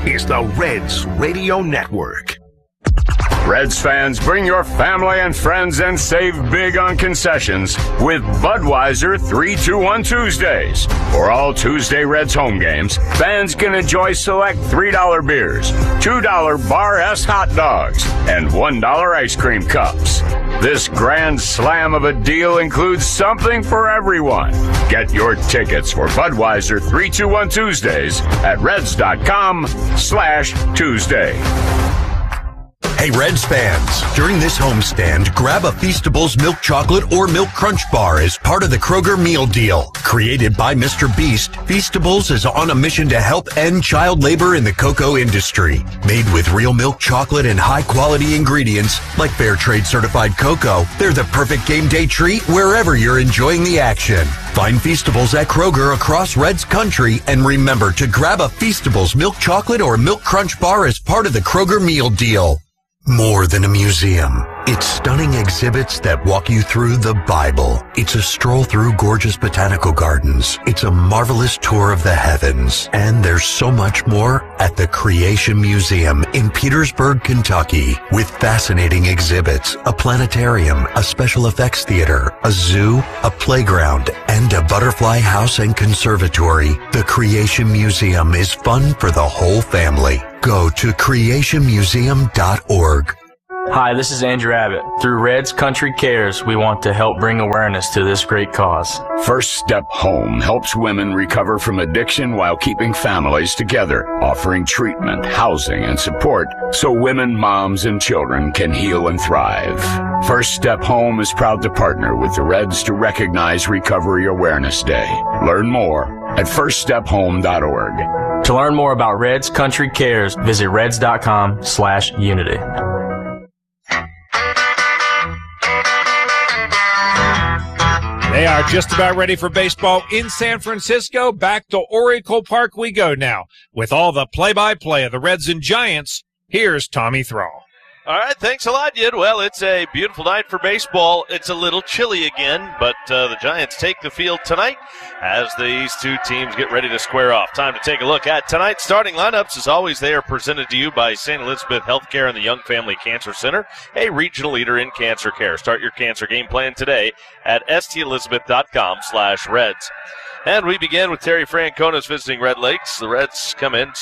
is the Reds Radio Network. Reds fans, bring your family and friends and save big on concessions with Budweiser 3-2-1 Tuesdays. For all Tuesday Reds home games, fans can enjoy select $3 beers, $2 Bar S hot dogs, and $1 ice cream cups. This grand slam of a deal includes something for everyone. Get your tickets for Budweiser 3-2-1 Tuesdays at Reds.com/Tuesday. Hey, Reds fans, during this homestand, grab a Feastables milk chocolate or milk crunch bar as part of the Kroger meal deal. Created by Mr. Beast, Feastables is on a mission to help end child labor in the cocoa industry. Made with real milk chocolate and high-quality ingredients like fair trade certified cocoa, they're the perfect game day treat wherever you're enjoying the action. Find Feastables at Kroger across Reds country, and remember to grab a Feastables milk chocolate or milk crunch bar as part of the Kroger meal deal. More than a museum. It's stunning exhibits that walk you through the Bible. It's a stroll through gorgeous botanical gardens. It's a marvelous tour of the heavens. And there's so much more at the Creation Museum in Petersburg, Kentucky, with fascinating exhibits, a planetarium, a special effects theater, a zoo, a playground, and a butterfly house and conservatory. The Creation Museum is fun for the whole family. Go to creationmuseum.org. Hi, this is Andrew Abbott. Through Reds Country Cares, we want to help bring awareness to this great cause. First Step Home helps women recover from addiction while keeping families together, offering treatment, housing, and support so women, moms, and children can heal and thrive. First Step Home is proud to partner with the Reds to recognize Recovery Awareness Day. Learn more at firststephome.org. To learn more about Reds Country Cares, visit reds.com/unity. They are just about ready for baseball in San Francisco. Back to Oracle Park we go now. With all the play-by-play of the Reds and Giants, here's Tommy Thrall. All right, thanks a lot, Yid. Well, it's a beautiful night for baseball. It's a little chilly again, but the Giants take the field tonight as these two teams get ready to square off. Time to take a look at tonight's starting lineups. As always, they are presented to you by St. Elizabeth Healthcare and the Young Family Cancer Center, a regional leader in cancer care. Start your cancer game plan today at stelizabeth.com/Reds. And we begin with Terry Francona's visiting Red Lakes. The Reds come in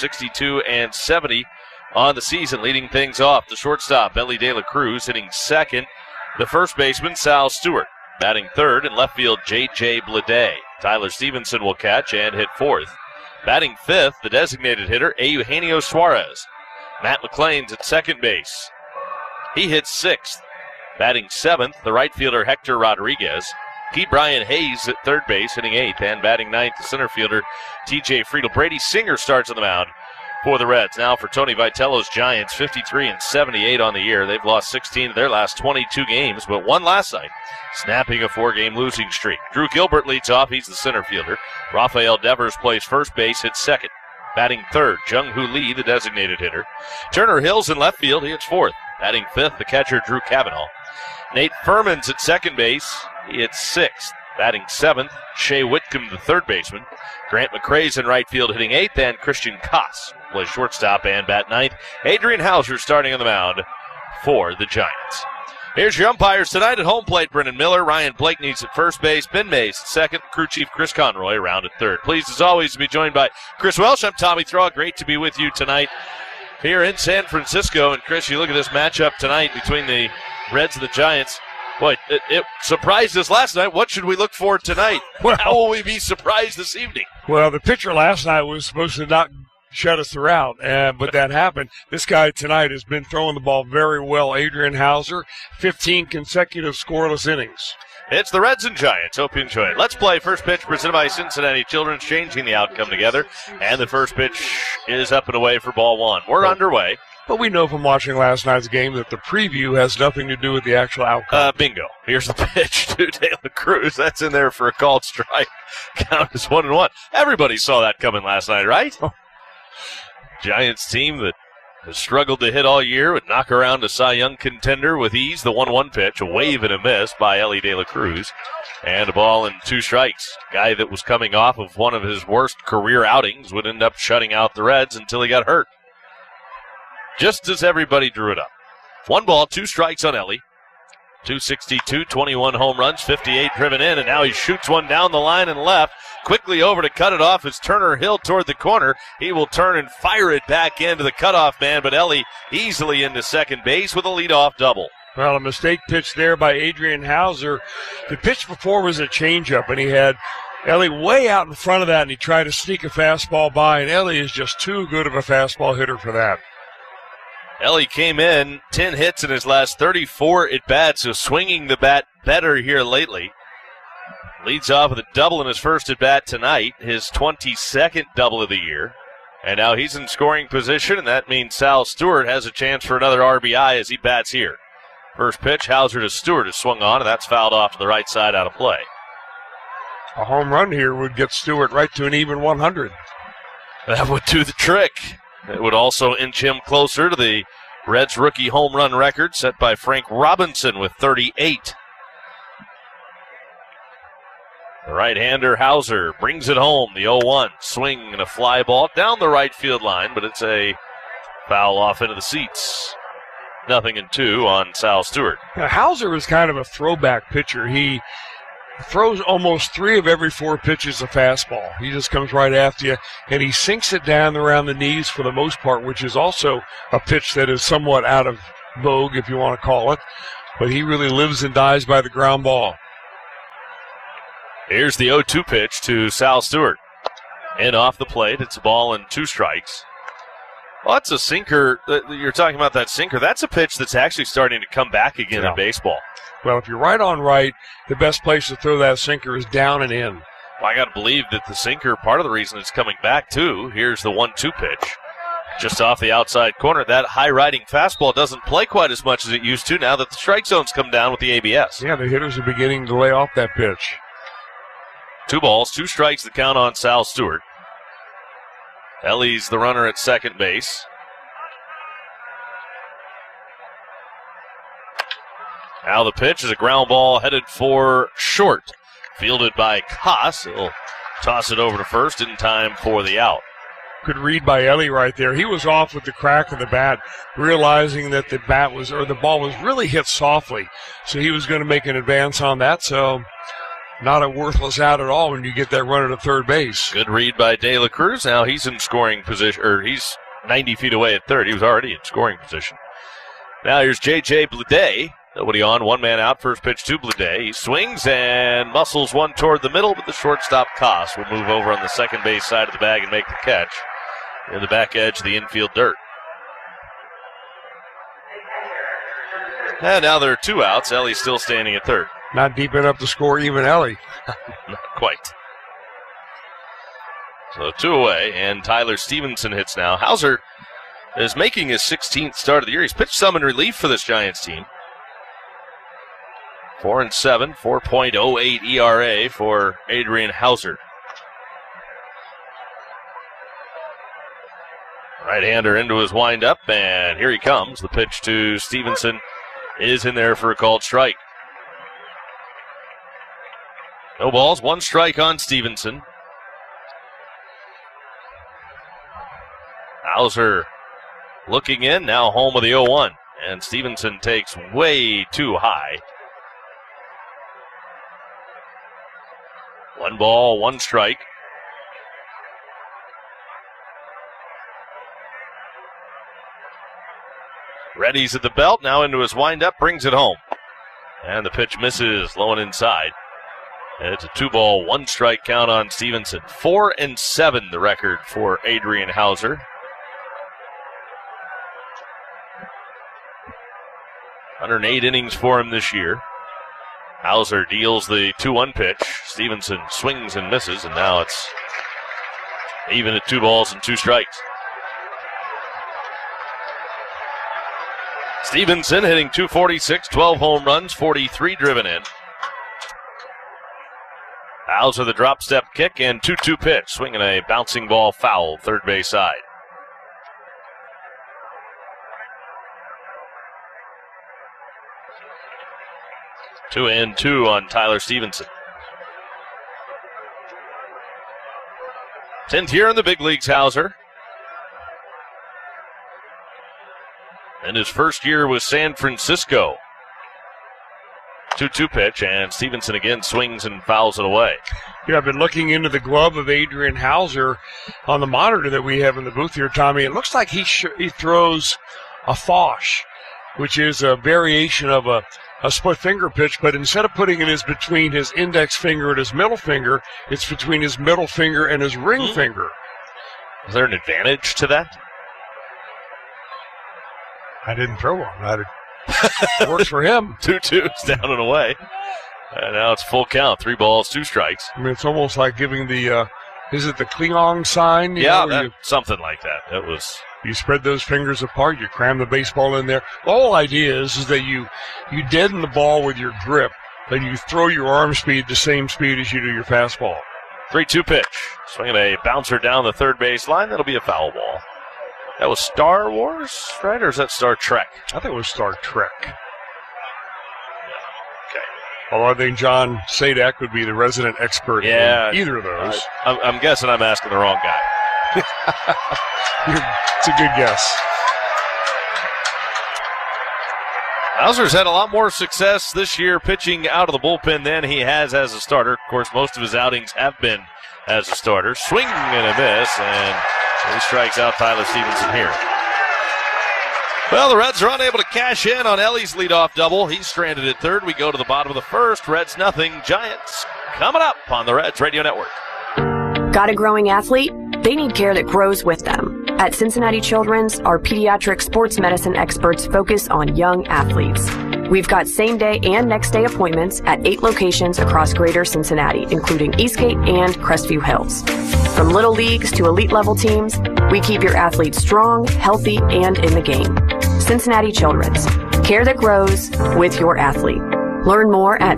62-70. On the season, leading things off, the shortstop, Ellie De La Cruz, hitting second. The first baseman, Sal Stewart, batting third. In left field, J.J. Blade. Tyler Stevenson will catch and hit fourth. Batting fifth, the designated hitter, Eugenio Suarez. Matt McClain's at second base. He hits sixth. Batting seventh, the right fielder, Hector Rodriguez. Pete Brian Hayes at third base, hitting eighth. And batting ninth, the center fielder, T.J. Friedel. Brady Singer starts on the mound for the Reds. Now for Tony Vitello's Giants, 53-78 on the year. They've lost 16 of their last 22 games, but won last night, snapping a 4-game losing streak. Drew Gilbert leads off. He's the center fielder. Rafael Devers plays first base, hits second. Batting third, Jung-Hoo Lee, the designated hitter. Turner Hill's in left field. He hits fourth. Batting fifth, the catcher, Drew Cavanaugh. Nate Furman's at second base. He hits sixth. Batting seventh, Shea Whitcomb, the third baseman. Grant McCrae's in right field, hitting eighth, and Christian Koss plays shortstop and bat ninth. Adrian Hauser starting on the mound for the Giants. Here's your umpires tonight at home plate. Brennan Miller, Ryan Blakeney's at first base, Ben Mays at second, crew chief Chris Conroy around at third. Pleased as always to be joined by Chris Welsh. I'm Tommy Thrall. Great to be with you tonight here in San Francisco. And Chris, you look at this matchup tonight between the Reds and the Giants. Boy, it surprised us last night. What should we look for tonight? Well, how will we be surprised this evening? Well, the pitcher last night was supposed to not shut us throughout, but that happened. This guy tonight has been throwing the ball very well. Adrian Hauser, 15 consecutive scoreless innings. It's the Reds and Giants. Hope you enjoy it. Let's play. First pitch presented by Cincinnati Children's, changing the outcome together. And the first pitch is up and away for ball one. We're underway. But we know from watching last night's game that the preview has nothing to do with the actual outcome. Bingo. Here's the pitch to De La Cruz. That's in there for a called strike. Count is 1-1. Everybody saw that coming last night, right? Oh. Giants team that has struggled to hit all year would knock around a Cy Young contender with ease. The 1-1 pitch, a wave and a miss by Ellie De La Cruz. And a ball and two strikes. Guy that was coming off of one of his worst career outings would end up shutting out the Reds until he got hurt. just as everybody drew it up. 1 ball, 2 strikes on Ellie. 262, 21 home runs, 58 driven in, and now he shoots one down the line and left. Quickly over to cut it off is Turner Hill toward the corner. He will turn and fire it back into the cutoff man, but Ellie easily into second base with a leadoff double. Well, a mistake pitch there by Adrian Hauser. The pitch before was a changeup, and he had Ellie way out in front of that, and he tried to sneak a fastball by, and Ellie is just too good of a fastball hitter for that. Ellie came in 10 hits in his last 34 at-bats, so swinging the bat better here lately. Leads off with a double in his first at-bat tonight, his 22nd double of the year. And now he's in scoring position, and that means Sal Stewart has a chance for another RBI as he bats here. First pitch, Hauser to Stewart is swung on, and that's fouled off to the right side out of play. A home run here would get Stewart right to an even 100. That would do the trick. It would also inch him closer to the Reds rookie home run record set by Frank Robinson with 38. The right-hander Hauser brings it home. The 0-1 swing and a fly ball down the right field line, but it's a foul off into the seats. 0-2 on Sal Stewart. Now, Hauser is kind of a throwback pitcher. He throws almost 3 of every 4 pitches a fastball. He just comes right after you, and he sinks it down around the knees for the most part, which is also a pitch that is somewhat out of vogue, if you want to call it. But he really lives and dies by the ground ball. Here's the 0-2 pitch to Sal Stewart. In off the plate, it's a ball and 2 strikes. Well, that's a sinker. You're talking about that sinker. That's a pitch that's actually starting to come back again in baseball. Well, if you're right on right, the best place to throw that sinker is down and in. Well, I got to believe that the sinker, part of the reason it's coming back, too. Here's the 1-2 pitch. Just off the outside corner. That high-riding fastball doesn't play quite as much as it used to now that the strike zone's come down with the ABS. Yeah, the hitters are beginning to lay off that pitch. 2 balls, 2 strikes, the count on Sal Stewart. Ellie's the runner at second base. Now the pitch is a ground ball headed for short. Fielded by Koss. He'll toss it over to first in time for the out. Good read by Ellie right there. He was off with the crack of the bat, realizing that the ball was really hit softly. So he was going to make an advance on that. So not a worthless out at all when you get that runner to third base. Good read by De La Cruz. Now he's in scoring position, or he's 90 feet away at third. He was already in scoring position. Now here's J.J. Bleday. Nobody on, 1 man out. First pitch to Bleday. He swings and muscles one toward the middle, but the shortstop Koss will move over on the second base side of the bag and make the catch in the back edge of the infield dirt. And now there are 2 outs. Ellie's still standing at third. Not deep enough to score even Ellie. Not quite. So 2 away, and Tyler Stevenson hits now. Hauser is making his 16th start of the year. He's pitched some in relief for this Giants team. 4-7, 4.08 ERA for Adrian Hauser. Right-hander into his windup, and here he comes. The pitch to Stevenson is in there for a called strike. No balls, 1 strike on Stevenson. Hauser looking in, now home of the 0-1, and Stevenson takes way too high. 1 ball, 1 strike. Reddy's at the belt, now into his windup, brings it home. And the pitch misses low and inside. And it's a 2 ball, 1 strike count on Stevenson. 4-7 the record for Adrian Hauser. $108 innings for him this year. Hauser deals the 2-1 pitch. Stevenson swings and misses, and now it's even at 2 balls and 2 strikes. Stevenson hitting .246, 12 home runs, 43 driven in. Hauser the drop step kick and 2-2 pitch, swinging a bouncing ball foul, third base side. Two and 2 on Tyler Stevenson. 10th year in the big leagues, Hauser. in his first year with San Francisco. 2-2 pitch, and Stevenson again swings and fouls it away. Yeah, I've been looking into the glove of Adrian Hauser on the monitor that we have in the booth here, Tommy. It looks like he throws a Fosh, which is a variation of a split finger pitch, but instead of putting it between his index finger and his middle finger, it's between his middle finger and his ring finger. Is there an advantage to that? I didn't throw one. It works for him. 2-2's down and away. And now it's full count. 3 balls, 2 strikes. I mean, it's almost like giving the, is it the Klingon sign? Something like that. That was... You spread those fingers apart, you cram the baseball in there. The whole idea is that you deaden the ball with your grip, and you throw your arm speed the same speed as you do your fastball. 3-2 pitch. Swinging a bouncer down the third base line. That'll be a foul ball. That was Star Wars, right? Or is that Star Trek? I think it was Star Trek. Okay. Although I think John Sadak would be the resident expert in either of those. I'm guessing I'm asking the wrong guy. It's a good guess. Hauser's had a lot more success this year pitching out of the bullpen than he has as a starter. Of course, most of his outings have been as a starter. Swing and a miss, and he strikes out Tyler Stevenson here. Well, the Reds are unable to cash in on Ellie's leadoff double. He's stranded at third. We go to the bottom of the first. Reds nothing. Giants coming up on the Reds Radio Network. Got a growing athlete? They need care that grows with them. At Cincinnati Children's, our pediatric sports medicine experts focus on young athletes. We've got same-day and next-day appointments at 8 locations across greater Cincinnati, including Eastgate and Crestview Hills. From little leagues to elite-level teams, we keep your athletes strong, healthy, and in the game. Cincinnati Children's. Care that grows with your athlete. Learn more at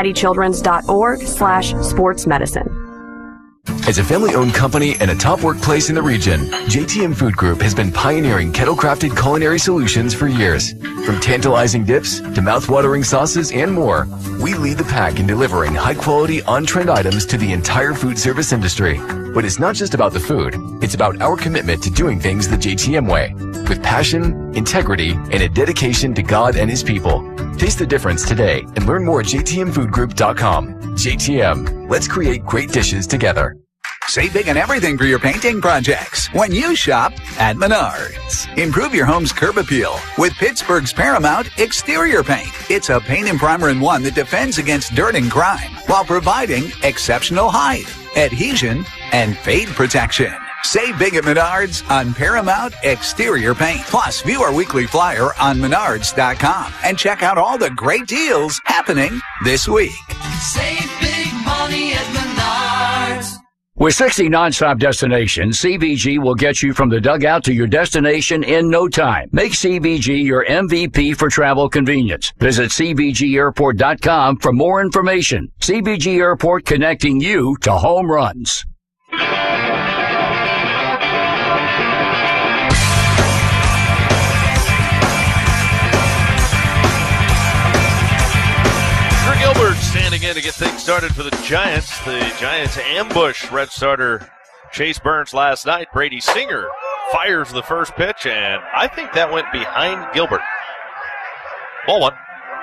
cincinnatichildrens.org/sportsmedicine. As a family-owned company and a top workplace in the region, JTM Food Group has been pioneering kettle-crafted culinary solutions for years. From tantalizing dips to mouth-watering sauces and more, we lead the pack in delivering high-quality, on-trend items to the entire food service industry. But it's not just about the food. It's about our commitment to doing things the JTM way, with passion, integrity, and a dedication to God and His people. Taste the difference today and learn more at jtmfoodgroup.com. JTM, let's create great dishes together. Save big on everything for your painting projects when you shop at Menards. Improve your home's curb appeal with Pittsburgh's Paramount Exterior Paint. It's a paint and primer in one that defends against dirt and grime while providing exceptional height, adhesion, and fade protection. Save big at Menards on Paramount Exterior Paint. Plus, view our weekly flyer on Menards.com and check out all the great deals happening this week. Save big money at Menards. With 60 nonstop destinations, CVG will get you from the dugout to your destination in no time. Make CVG your MVP for travel convenience. Visit CVGAirport.com for more information. CVG Airport, connecting you to home runs. Gilbert standing in to get things started for the Giants. The Giants ambush Red starter Chase Burns last night. Brady Singer fires the first pitch, and I think that went behind Gilbert. Ball one.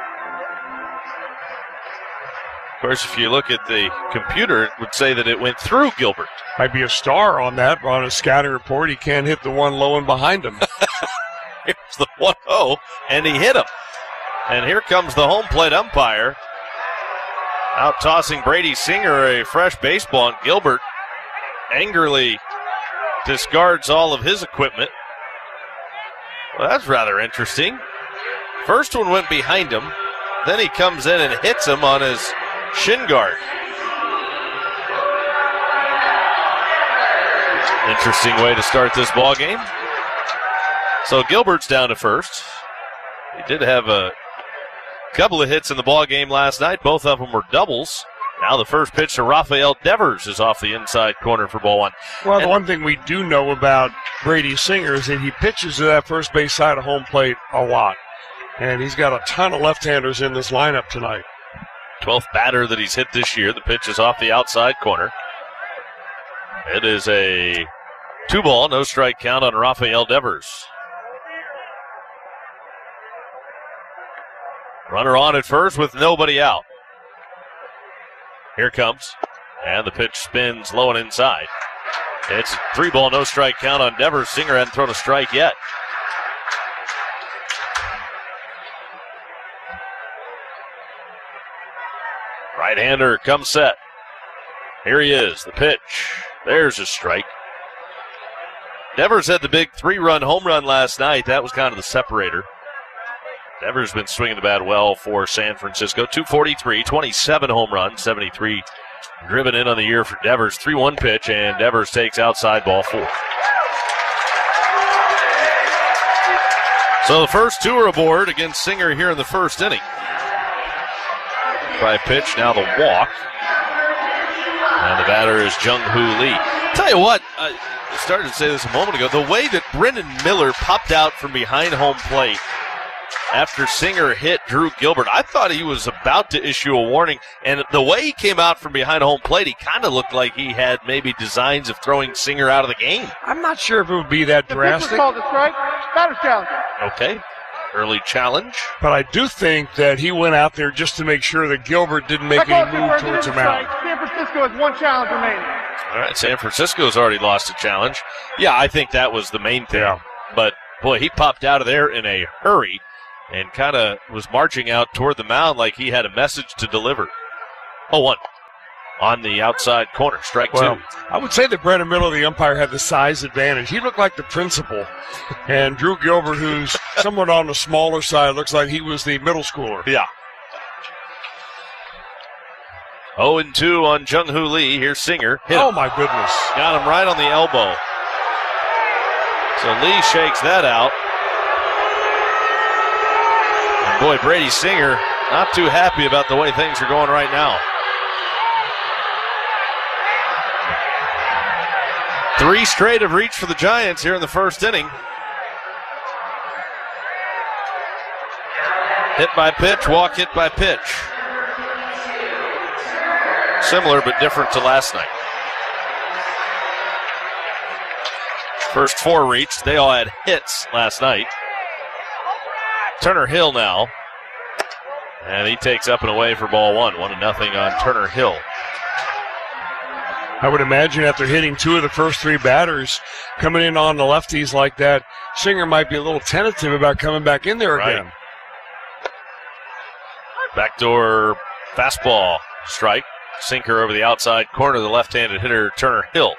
Of course, if you look at the computer, it would say that it went through Gilbert. Might be a star on that. On a scouting report, he can't hit the one low and behind him. Here's the 1-0, and he hit him. And here comes the home plate umpire. Out tossing Brady Singer a fresh baseball, and Gilbert angrily discards all of his equipment. Well, that's rather interesting. First one went behind him. Then he comes in and hits him on his shin guard. Interesting way to start this ball game. So Gilbert's down to first. He did have a couple of hits in the ball game last night. Both of them were doubles. Now the first pitch to Rafael Devers is off the inside corner for ball one. Well, the one thing we do know about Brady Singer is that he pitches to that first base side of home plate a lot. And he's got a ton of left-handers in this lineup tonight. 12th batter that he's hit this year. The pitch is off the outside corner. It is a 2-ball, no strike count on Rafael Devers. Runner on at first with nobody out. Here comes. And the pitch spins low and inside. It's 3-ball, no strike count on Devers. Singer hadn't thrown a strike yet. Right-hander comes set. Here he is, the pitch. There's a strike. Devers had the big 3-run home run last night. That was kind of the separator. Devers been swinging the bat well for San Francisco. 243, 27 home runs, 73 driven in on the year for Devers. 3-1 pitch, and Devers takes outside ball 4. So the first two are aboard against Singer here in the first inning. By pitch, now the walk. And the batter is Jung-Hoo Lee. Tell you what, I started to say this a moment ago, the way that Brendan Miller popped out from behind home plate after Singer hit Drew Gilbert, I thought he was about to issue a warning. And the way he came out from behind home plate, he kind of looked like he had maybe designs of throwing Singer out of the game. I'm not sure if it would be that drastic. Called a strike. Batter's challenge. Okay. Early challenge. But I do think that he went out there just to make sure that Gilbert didn't make any move towards him out. San Francisco has 1 challenge remaining. All right, San Francisco's already lost a challenge. Yeah, I think that was the main thing. Yeah. But, boy, he popped out of there in a hurry and kind of was marching out toward the mound like he had a message to deliver. 0-1 on the outside corner. Strike 2. I would say that Brendan Miller, the umpire, had the size advantage. He looked like the principal. And Drew Gilbert, who's somewhat on the smaller side, looks like he was the middle schooler. Yeah. 0-2 on Jung-Hoo Lee. Here's Singer. Hit him. My goodness. Got him right on the elbow. So Lee shakes that out. And boy, Brady Singer not too happy about the way things are going right now. 3 straight have reached for the Giants here in the first inning. Hit by pitch, walk, hit by pitch. Similar but different to last night. First 4 reached. They all had hits last night. Turner Hill now. And he takes up and away for ball 1. 1-0 on Turner Hill. I would imagine after hitting 2 of the first 3 batters, coming in on the lefties like that, Singer might be a little tentative about coming back in there again. Backdoor fastball strike. Sinker over the outside corner, the left-handed hitter Turner Hill.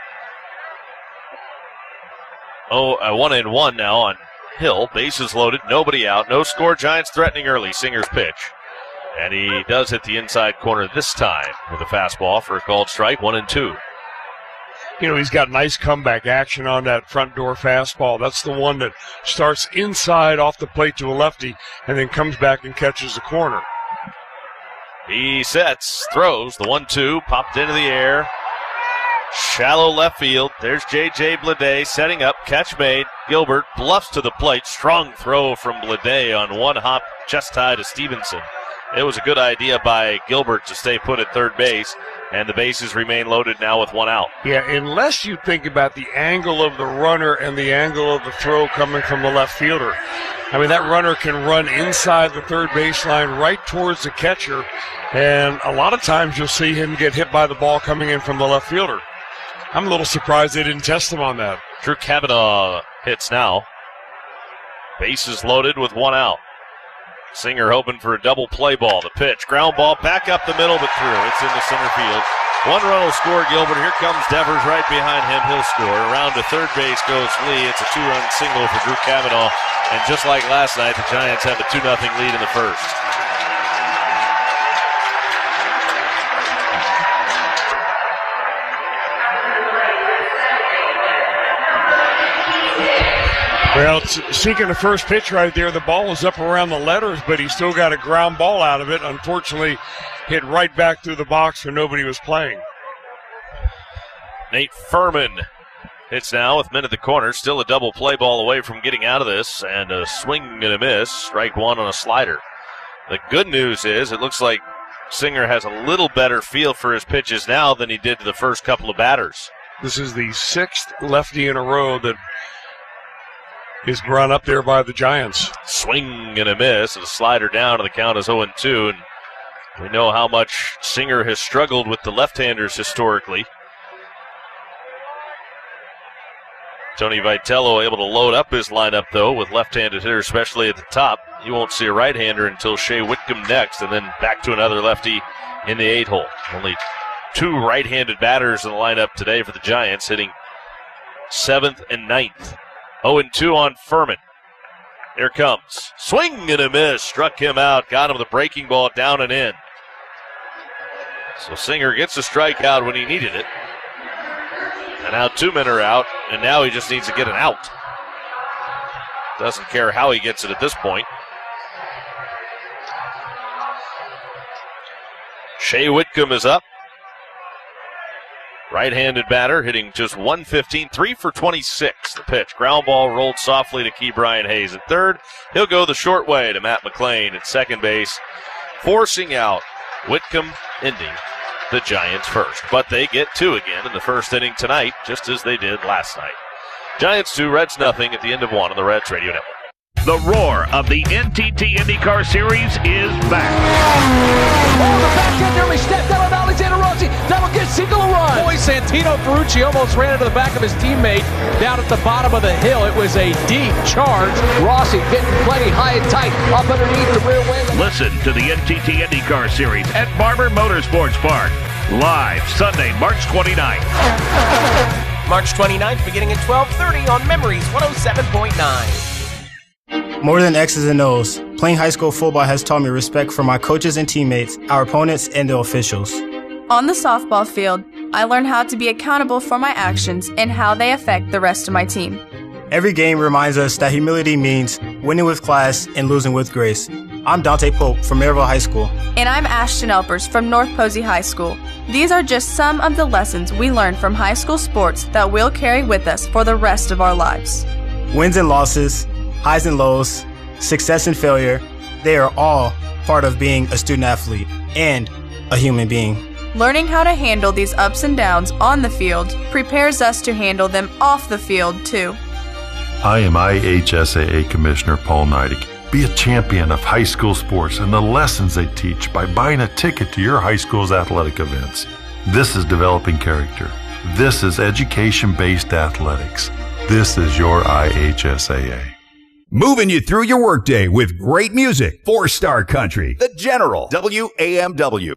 1-1 now on Hill. Bases loaded, nobody out, no score. Giants threatening early. Singer's pitch. And he does hit the inside corner this time with a fastball for a called strike. 1-2. You know, he's got nice comeback action on that front door fastball. That's the one that starts inside off the plate to a lefty and then comes back and catches the corner. He sets, throws, the 1-2, popped into the air. Shallow left field. There's J.J. Bleday setting up, catch made. Gilbert bluffs to the plate. Strong throw from Bleday on one hop, chest high to Stevenson. It was a good idea by Gilbert to stay put at third base, and the bases remain loaded now with 1 out. Yeah, unless you think about the angle of the runner and the angle of the throw coming from the left fielder. I mean, that runner can run inside the third baseline right towards the catcher, and a lot of times you'll see him get hit by the ball coming in from the left fielder. I'm a little surprised they didn't test him on that. Drew Kavanaugh hits now. Bases loaded with 1 out. Singer hoping for a double play ball. The pitch, ground ball, back up the middle, but through. It's into center field. 1 run will score Gilbert. Here comes Devers right behind him. He'll score. Around to third base goes Lee. It's a 2-run single for Drew Kavanaugh. And just like last night, the Giants have a 2-0 lead in the first. Well, seeking the first pitch right there, the ball was up around the letters, but he still got a ground ball out of it. Unfortunately, hit right back through the box where nobody was playing. Nate Furman hits now with men at the corner. Still a double play ball away from getting out of this, and a swing and a miss. Strike 1 on a slider. The good news is it looks like Singer has a little better feel for his pitches now than he did to the first couple of batters. This is the 6th lefty in a row that is run up there by the Giants. Swing and a miss, and a slider down, and the count is 0-2. And we know how much Singer has struggled with the left-handers historically. Tony Vitello able to load up his lineup, though, with left-handed hitters, especially at the top. You won't see a right-hander until Shea Whitcomb next, and then back to another lefty in the 8-hole. Only 2 right-handed batters in the lineup today for the Giants, hitting 7th and 9th. 0-2 on Furman. Here comes. Swing and a miss. Struck him out. Got him the breaking ball down and in. So Singer gets a strikeout when he needed it. And now 2 men are out, and now he just needs to get an out. Doesn't care how he gets it at this point. Shea Whitcomb is up. Right-handed batter, hitting just 115, 3 for 26. The pitch, ground ball rolled softly to Key Brian Hayes at third. He'll go the short way to Matt McLean at second base, forcing out Whitcomb, ending the Giants first. But they get 2 again in the first inning tonight, just as they did last night. Giants 2, Reds nothing at the end of 1 on the Reds Radio Network. The roar of the NTT IndyCar Series is back. Oh, the back end nearly stepped out of Alexander Rossi. That'll get Siegel a run. Boy, Santino Ferrucci almost ran into the back of his teammate down at the bottom of the hill. It was a deep charge. Rossi getting plenty high and tight up underneath the rear wing. Listen to the NTT IndyCar Series at Barber Motorsports Park. Live Sunday, March 29th. March 29th, beginning at 12:30 on Memories 107.9. More than X's and O's, playing high school football has taught me respect for my coaches and teammates, our opponents, and the officials. On the softball field, I learned how to be accountable for my actions and how they affect the rest of my team. Every game reminds us that humility means winning with class and losing with grace. I'm Dante Pope from Maryville High School. And I'm Ashton Elpers from North Posey High School. These are just some of the lessons we learned from high school sports that we'll carry with us for the rest of our lives. Wins and losses, highs and lows, success and failure, they are all part of being a student athlete and a human being. Learning how to handle these ups and downs on the field prepares us to handle them off the field, too. I am IHSAA Commissioner Paul Neidig. Be a champion of high school sports and the lessons they teach by buying a ticket to your high school's athletic events. This is developing character. This is education-based athletics. This is your IHSAA. Moving you through your workday with great music. 4-Star Country. The General. WAMW.